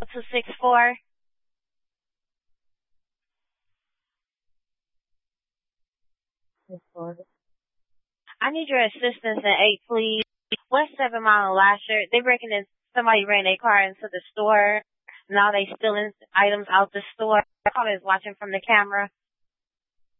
264. I need your assistance at 8, please. West 7 Mile and Lasher. They reckon that somebody ran their car into the store. Now they stealing items out the store. I is watching from the camera.